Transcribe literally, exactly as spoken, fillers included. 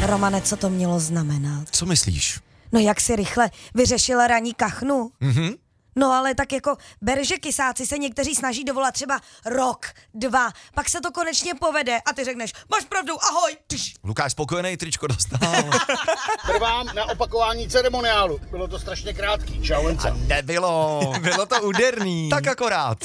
Romane, co to mělo znamenat? Co myslíš? No jak si rychle vyřešila ranní kachnu? Mhm. No ale tak jako ber, že kysáci se někteří snaží dovolat třeba rok, dva, pak se to konečně povede a ty řekneš, máš pravdu, ahoj. Tyš. Lukáš spokojený, tričko dostal. Trvám na opakování ceremoniálu. Bylo to strašně krátký. Čau, Lenca. Nebylo. Bylo to úderný. Tak akorát.